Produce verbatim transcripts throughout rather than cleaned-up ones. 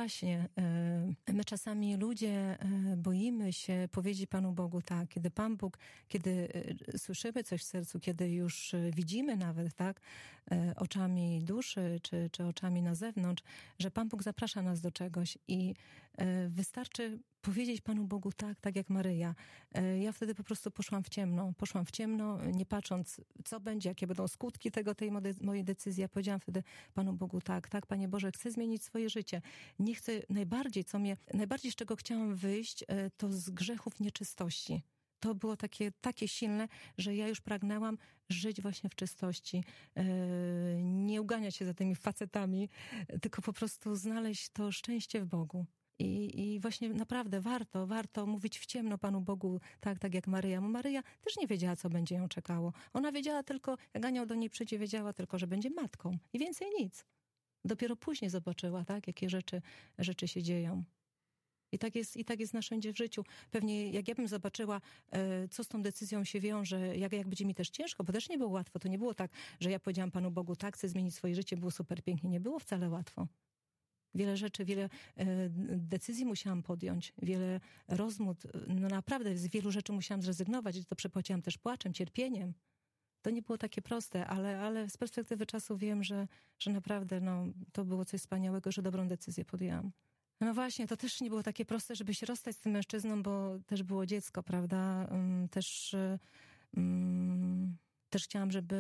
właśnie, my czasami ludzie boimy się powiedzieć Panu Bogu tak, kiedy Pan Bóg, kiedy słyszymy coś w sercu, kiedy już widzimy nawet, tak, oczami duszy, czy, czy oczami na zewnątrz, że Pan Bóg zaprasza nas do czegoś i wystarczy powiedzieć Panu Bogu tak, tak jak Maryja. Ja wtedy po prostu poszłam w ciemno. Poszłam w ciemno, nie patrząc, co będzie, jakie będą skutki tego, tej mojej decyzji. Ja powiedziałam wtedy Panu Bogu tak, tak, Panie Boże, chcę zmienić swoje życie. Nie chcę, najbardziej, co mnie, najbardziej z czego chciałam wyjść, to z grzechów nieczystości. To było takie, takie silne, że ja już pragnęłam żyć właśnie w czystości. Nie uganiać się za tymi facetami, tylko po prostu znaleźć to szczęście w Bogu. I, I właśnie naprawdę warto, warto mówić w ciemno Panu Bogu, tak, tak jak Maryja. Bo Maryja też nie wiedziała, co będzie ją czekało. Ona wiedziała tylko, jak anioł do niej przyjdzie, wiedziała tylko, że będzie matką. I więcej nic. Dopiero później zobaczyła, tak, jakie rzeczy, rzeczy się dzieją. I tak jest, i tak jest na wszędzie w życiu. Pewnie jak ja bym zobaczyła, co z tą decyzją się wiąże, jak, jak będzie mi też ciężko, bo też nie było łatwo. To nie było tak, że ja powiedziałam Panu Bogu, tak, chcę zmienić swoje życie, było super pięknie. Nie było wcale łatwo. Wiele rzeczy, wiele decyzji musiałam podjąć, wiele rozmów, no naprawdę z wielu rzeczy musiałam zrezygnować, to przepłaciłam też płaczem, cierpieniem. To nie było takie proste, ale, ale z perspektywy czasu wiem, że, że naprawdę no, to było coś wspaniałego, że dobrą decyzję podjęłam. No właśnie, to też nie było takie proste, żeby się rozstać z tym mężczyzną, bo też było dziecko, prawda? Też, też chciałam, żeby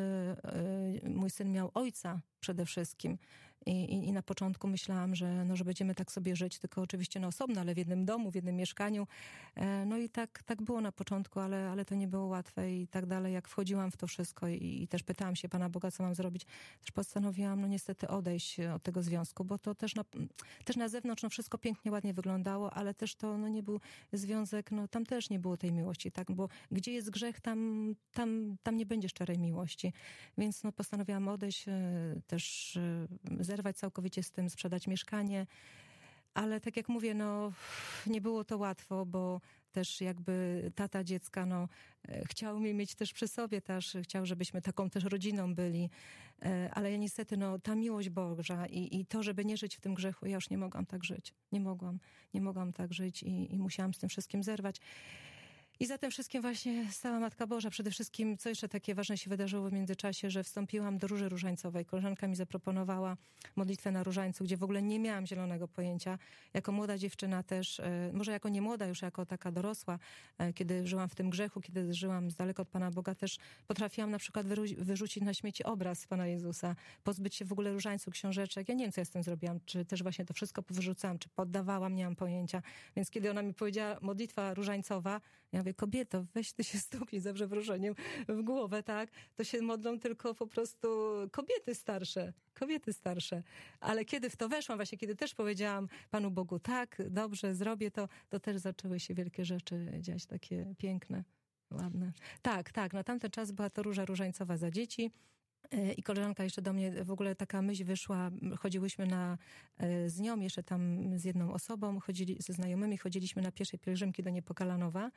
mój syn miał ojca przede wszystkim. I, i, I na początku myślałam, że, no, że będziemy tak sobie żyć, tylko oczywiście no, osobno, ale w jednym domu, w jednym mieszkaniu. No i tak, tak było na początku, ale, ale to nie było łatwe i tak dalej. Jak wchodziłam w to wszystko i, i też pytałam się Pana Boga, co mam zrobić, też postanowiłam, no niestety odejść od tego związku, bo to też na, też na zewnątrz no, wszystko pięknie, ładnie wyglądało, ale też to no, nie był związek, no tam też nie było tej miłości, tak, bo gdzie jest grzech, tam, tam, tam nie będzie szczerej miłości. Więc no, postanowiłam odejść, też zerwać całkowicie z tym, sprzedać mieszkanie, ale tak jak mówię, no nie było to łatwo, bo też jakby tata dziecka, no chciał mnie mieć też przy sobie, też chciał, żebyśmy taką też rodziną byli, ale ja niestety, no ta miłość Boża i, i to, żeby nie żyć w tym grzechu, ja już nie mogłam tak żyć. Nie mogłam, nie mogłam tak żyć i, i musiałam z tym wszystkim zerwać. I za tym wszystkim właśnie stała Matka Boża. Przede wszystkim, co jeszcze takie ważne się wydarzyło w międzyczasie, że wstąpiłam do Róży Różańcowej. Koleżanka mi zaproponowała modlitwę na Różańcu, gdzie w ogóle nie miałam zielonego pojęcia. Jako młoda dziewczyna też, może jako nie młoda, już jako taka dorosła, kiedy żyłam w tym grzechu, kiedy żyłam z daleka od Pana Boga, też potrafiłam na przykład wyrzucić na śmieci obraz Pana Jezusa, pozbyć się w ogóle różańców, książeczek. Ja nie wiem, co ja z tym zrobiłam. Czy też właśnie to wszystko powyrzucałam, czy poddawałam, nie mam pojęcia. Więc kiedy ona mi powiedziała modlitwa różańcowa, ja mówię, kobieto, weź ty się stuknij za przeproszeniem w głowę, tak? To się modlą tylko po prostu kobiety starsze, kobiety starsze. Ale kiedy w to weszłam, właśnie kiedy też powiedziałam Panu Bogu, tak, dobrze, zrobię to, to też zaczęły się wielkie rzeczy dziać, takie piękne, ładne. Tak, tak, na tamten czas była to Róża Różańcowa za dzieci. I koleżanka jeszcze do mnie, w ogóle taka myśl wyszła, chodziłyśmy na, z nią, jeszcze tam z jedną osobą, chodzili, ze znajomymi, chodziliśmy na pieszej pielgrzymki do Niepokalanowa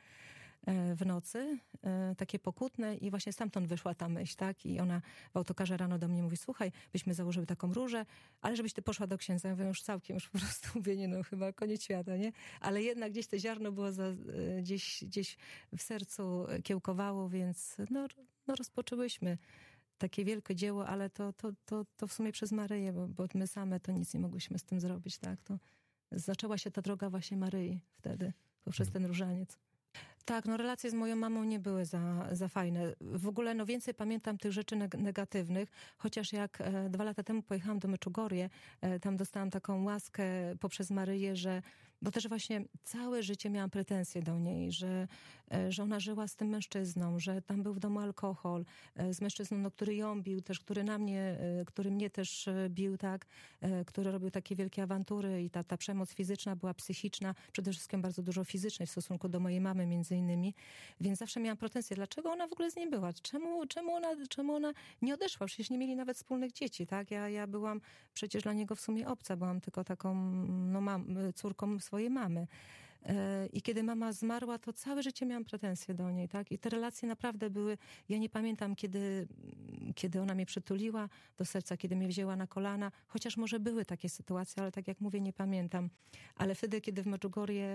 w nocy, takie pokutne i właśnie stamtąd wyszła ta myśl, tak? I ona w autokarze rano do mnie mówi, słuchaj, byśmy założyły taką różę, ale żebyś ty poszła do księdza. Ja mówię, już całkiem, już po prostu mówię, nie no, chyba koniec świata, nie? Ale jednak gdzieś to ziarno było za, gdzieś, gdzieś w sercu kiełkowało, więc no, no rozpoczęłyśmy takie wielkie dzieło, ale to, to, to, to w sumie przez Maryję, bo, bo my same to nic nie mogłyśmy z tym zrobić, tak? To zaczęła się ta droga właśnie Maryi wtedy, poprzez ten różaniec. Tak, no relacje z moją mamą nie były za, za fajne. W ogóle no więcej pamiętam tych rzeczy negatywnych, chociaż jak e, dwa lata temu pojechałam do Meczugorje, e, tam dostałam taką łaskę poprzez Maryję, że, bo też właśnie całe życie miałam pretensje do niej, że, e, że ona żyła z tym mężczyzną, że tam był w domu alkohol, e, z mężczyzną, no, który ją bił, też który na mnie, e, który mnie też bił, tak, e, który robił takie wielkie awantury i ta, ta przemoc fizyczna była psychiczna, przede wszystkim bardzo dużo fizycznej w stosunku do mojej mamy między innymi, więc zawsze miałam pretensje, dlaczego ona w ogóle z nim była, czemu, czemu, ona, czemu ona nie odeszła, przecież nie mieli nawet wspólnych dzieci, tak, ja, ja byłam przecież dla niego w sumie obca, byłam tylko taką, no mam, córką swojej mamy, I kiedy mama zmarła, to całe życie miałam pretensje do niej, tak? I te relacje naprawdę były, ja nie pamiętam, kiedy, kiedy ona mnie przytuliła do serca, kiedy mnie wzięła na kolana, chociaż może były takie sytuacje, ale tak jak mówię, nie pamiętam. Ale wtedy, kiedy w Medjugorje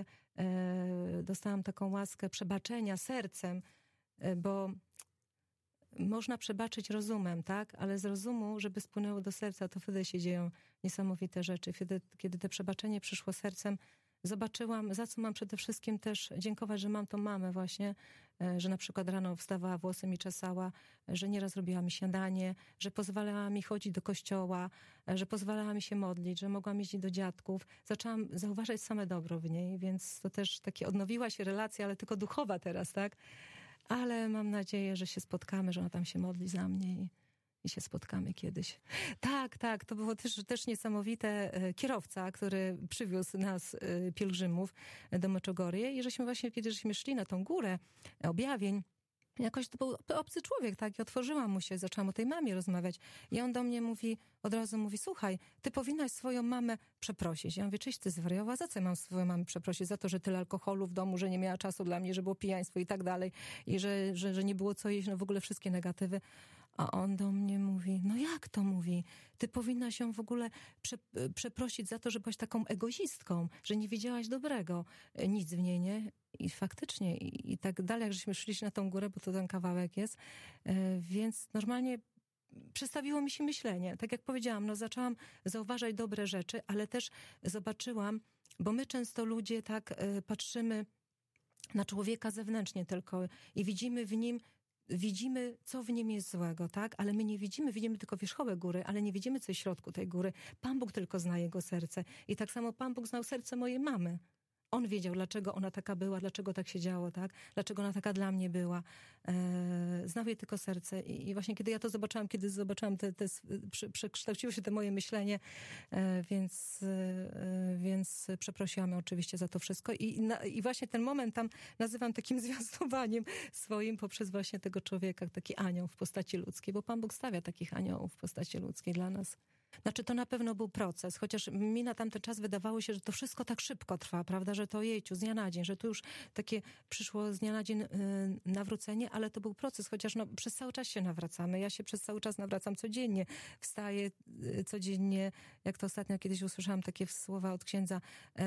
e, dostałam taką łaskę przebaczenia sercem, e, bo można przebaczyć rozumem, tak? Ale z rozumu, żeby spłynęło do serca, to wtedy się dzieją niesamowite rzeczy. Wtedy, kiedy to przebaczenie przyszło sercem, zobaczyłam, za co mam przede wszystkim też dziękować, że mam tą mamę właśnie, że na przykład rano wstawała, włosy mi czesała, że nieraz robiła mi śniadanie, że pozwalała mi chodzić do kościoła, że pozwalała mi się modlić, że mogłam jeździć do dziadków. Zaczęłam zauważać same dobro w niej, więc to też takie odnowiła się relacja, ale tylko duchowa teraz, tak? Ale mam nadzieję, że się spotkamy, że ona tam się modli za mnie i, i się spotkamy kiedyś. Tak, tak, to było też, też niesamowite. Kierowca, który przywiózł nas, pielgrzymów, do Medjugorje i żeśmy właśnie, kiedy żeśmy szli na tą górę objawień, jakoś to był obcy człowiek, tak? I otworzyłam mu się, zaczęłam o tej mamie rozmawiać. I on do mnie mówi, od razu mówi, słuchaj, ty powinnaś swoją mamę przeprosić. Ja mówię, czyś ty zwariowała? Za co ja mam swoją mamę przeprosić? Za to, że tyle alkoholu w domu, że nie miała czasu dla mnie, że było pijaństwo i tak dalej. I że, że, że nie było co jeść, no w ogóle wszystkie negatywy. A on do mnie mówi, no jak to mówi? Ty powinnaś ją w ogóle prze, przeprosić za to, że byłaś taką egoistką, że nie widziałaś dobrego. Nic w niej, nie? I faktycznie, i, i tak dalej, jak żeśmy szliśmy na tą górę, bo to ten kawałek jest, e, więc normalnie przestawiło mi się myślenie. Tak jak powiedziałam, no zaczęłam zauważać dobre rzeczy, ale też zobaczyłam, bo my często ludzie tak e, patrzymy na człowieka zewnętrznie tylko i widzimy w nim Widzimy, co w nim jest złego, tak? Ale my nie widzimy, widzimy tylko wierzchołek góry, ale nie widzimy, co jest w środku tej góry. Pan Bóg tylko zna jego serce. I tak samo Pan Bóg znał serce mojej mamy. On wiedział, dlaczego ona taka była, dlaczego tak się działo, tak? Dlaczego ona taka dla mnie była. E, znał jej tylko serce. I, I właśnie kiedy ja to zobaczyłam, kiedy zobaczyłam, te, te, prze, przekształciło się to moje myślenie, e, więc, e, więc przeprosiłam ją oczywiście za to wszystko. I, na, I właśnie ten moment tam nazywam takim zwiastowaniem swoim poprzez właśnie tego człowieka, taki anioł w postaci ludzkiej, bo Pan Bóg stawia takich aniołów w postaci ludzkiej dla nas. Znaczy to na pewno był proces, chociaż mi na tamten czas wydawało się, że to wszystko tak szybko trwa, prawda, że to jejciu, z dnia na dzień, że tu już takie przyszło z dnia na dzień yy, nawrócenie, ale to był proces, chociaż no, przez cały czas się nawracamy. Ja się przez cały czas nawracam codziennie, wstaję yy, codziennie, jak to ostatnio kiedyś usłyszałam takie słowa od księdza, yy,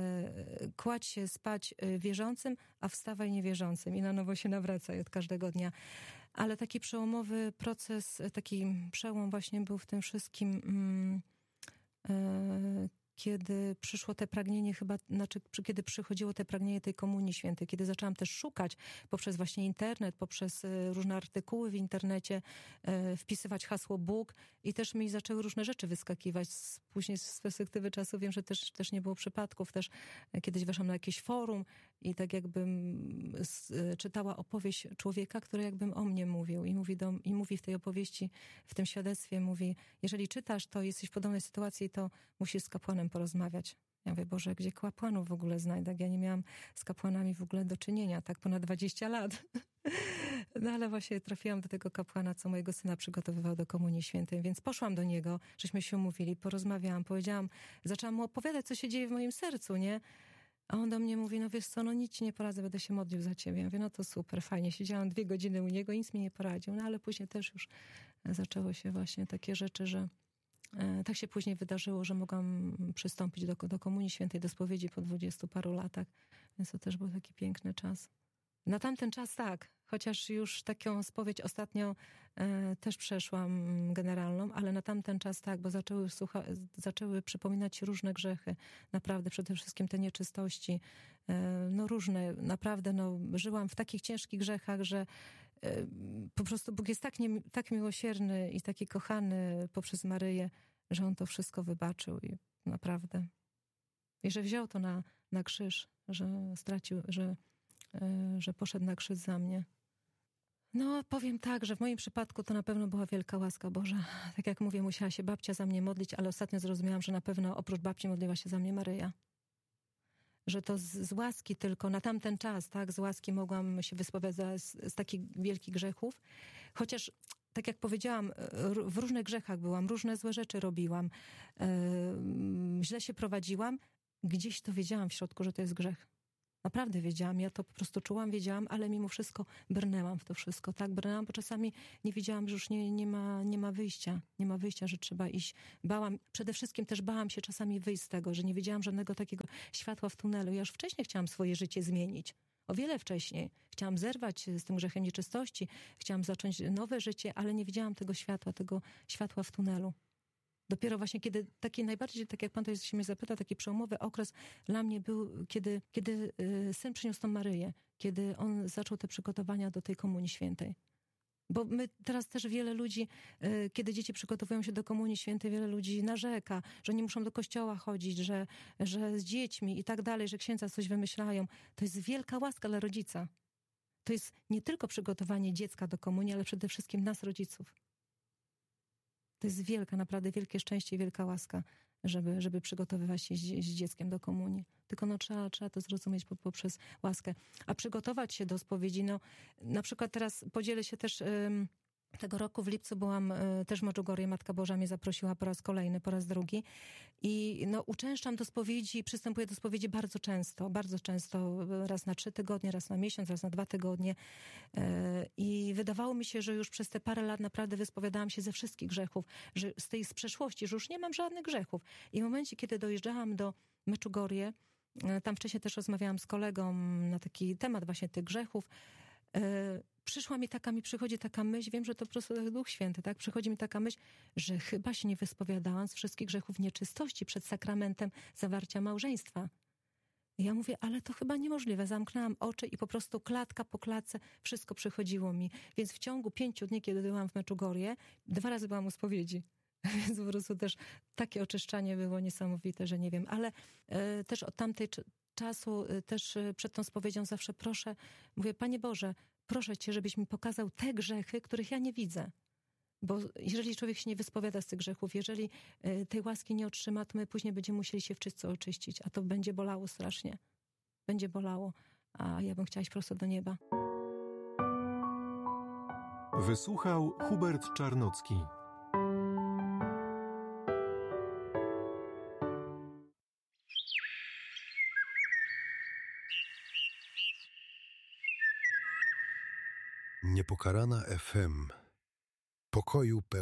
kładź się spać wierzącym, a wstawaj niewierzącym i na nowo się nawracaj od każdego dnia. Ale taki przełomowy proces, taki przełom właśnie był w tym wszystkim, mm, e, kiedy przyszło te pragnienie chyba, znaczy kiedy przychodziło te pragnienie tej Komunii Świętej, kiedy zaczęłam też szukać poprzez właśnie internet, poprzez różne artykuły w internecie, e, wpisywać hasło Bóg i też mi zaczęły różne rzeczy wyskakiwać. Później z perspektywy czasu wiem, że też, też nie było przypadków. Też kiedyś weszłam na jakieś forum i tak jakbym czytała opowieść człowieka, który jakbym o mnie mówił i mówi, do, i mówi w tej opowieści, w tym świadectwie, mówi, jeżeli czytasz to, jesteś w podobnej sytuacji, to musisz z kapłanem porozmawiać. Ja mówię, Boże, gdzie kapłanów w ogóle znajdę? Ja nie miałam z kapłanami w ogóle do czynienia, tak ponad dwadzieścia lat. No ale właśnie trafiłam do tego kapłana, co mojego syna przygotowywał do Komunii Świętej, więc poszłam do niego, żeśmy się umówili, porozmawiałam, powiedziałam, zaczęłam mu opowiadać, co się dzieje w moim sercu, nie? A on do mnie mówi, no wiesz co, no nic ci nie poradzę, będę się modlił za ciebie. Ja mówię, no to super, fajnie. Siedziałam dwie godziny u niego, nic mi nie poradził. No ale później też już zaczęło się właśnie takie rzeczy, że e, tak się później wydarzyło, że mogłam przystąpić do, do Komunii Świętej, do spowiedzi po dwudziestu paru latach. Więc to też był taki piękny czas. Na tamten czas tak, chociaż już taką spowiedź ostatnio e, też przeszłam generalną, ale na tamten czas tak, bo zaczęły, słucha, zaczęły przypominać się różne grzechy, naprawdę przede wszystkim te nieczystości, e, no różne, naprawdę no, żyłam w takich ciężkich grzechach, że e, po prostu Bóg jest tak, nie, tak miłosierny i taki kochany poprzez Maryję, że On to wszystko wybaczył i naprawdę. I że wziął to na, na krzyż, że stracił, że że poszedł na krzyż za mnie. No, powiem tak, że w moim przypadku to na pewno była wielka łaska Boża. Tak jak mówię, musiała się babcia za mnie modlić, ale ostatnio zrozumiałam, że na pewno oprócz babci modliła się za mnie Maryja. Że to z, z łaski tylko, na tamten czas, tak, z łaski mogłam się wyspowiadać z, z takich wielkich grzechów. Chociaż, tak jak powiedziałam, w różnych grzechach byłam, różne złe rzeczy robiłam, yy, źle się prowadziłam, gdzieś to wiedziałam w środku, że to jest grzech. Naprawdę wiedziałam, ja to po prostu czułam, wiedziałam, ale mimo wszystko brnęłam w to wszystko, tak? Brnęłam, bo czasami nie wiedziałam, że już nie, nie, ma, nie ma wyjścia, nie ma wyjścia, że trzeba iść. Bałam, przede wszystkim też bałam się czasami wyjść z tego, że nie wiedziałam żadnego takiego światła w tunelu. Ja już wcześniej chciałam swoje życie zmienić. O wiele wcześniej. Chciałam zerwać z tym grzechem nieczystości, chciałam zacząć nowe życie, ale nie widziałam tego światła, tego światła w tunelu. Dopiero właśnie kiedy taki najbardziej, tak jak pan to się mnie zapyta, taki przełomowy okres dla mnie był, kiedy, kiedy y, syn przyniósł tą Maryję, kiedy on zaczął te przygotowania do tej Komunii Świętej. Bo my teraz też wiele ludzi, y, kiedy dzieci przygotowują się do Komunii Świętej, wiele ludzi narzeka, że nie muszą do kościoła chodzić, że, że z dziećmi i tak dalej, że księdza coś wymyślają. To jest wielka łaska dla rodzica. To jest nie tylko przygotowanie dziecka do komunii, ale przede wszystkim nas, rodziców. To jest wielka, naprawdę wielkie szczęście i wielka łaska, żeby, żeby przygotowywać się z, z dzieckiem do komunii. Tylko no, trzeba, trzeba to zrozumieć poprzez łaskę. A przygotować się do spowiedzi, no na przykład teraz podzielę się też... Ym, Tego roku w lipcu byłam y, też w Medjugorje, Matka Boża mnie zaprosiła po raz kolejny, po raz drugi i no, uczęszczam do spowiedzi, przystępuję do spowiedzi bardzo często, bardzo często, raz na trzy tygodnie, raz na miesiąc, raz na dwa tygodnie y, i wydawało mi się, że już przez te parę lat naprawdę wyspowiadałam się ze wszystkich grzechów, że z tej z przeszłości, że już nie mam żadnych grzechów i w momencie, kiedy dojeżdżałam do Medjugorje, y, tam wcześniej też rozmawiałam z kolegą na taki temat właśnie tych grzechów, y, przyszła mi taka, mi przychodzi taka myśl, wiem, że to po prostu Duch Święty, tak? Przychodzi mi taka myśl, że chyba się nie wyspowiadałam z wszystkich grzechów nieczystości przed sakramentem zawarcia małżeństwa. I ja mówię, ale to chyba niemożliwe. Zamknęłam oczy i po prostu klatka po klatce wszystko przychodziło mi. Więc w ciągu pięciu dni, kiedy byłam w Medjugorje, dwa razy byłam u spowiedzi. Więc po prostu też takie oczyszczanie było niesamowite, że nie wiem. Ale y, też od tamtej c- czasu, y, też y, przed tą spowiedzią zawsze proszę, mówię, Panie Boże, proszę Cię, żebyś mi pokazał te grzechy, których ja nie widzę. Bo jeżeli człowiek się nie wyspowiada z tych grzechów, jeżeli y, tej łaski nie otrzyma, to my później będziemy musieli się w czystce oczyścić. A to będzie bolało strasznie. Będzie bolało. A ja bym chciała iść prosto do nieba. Wysłuchał Hubert Czarnocki. Niepokalana F M. Pokoju pełen.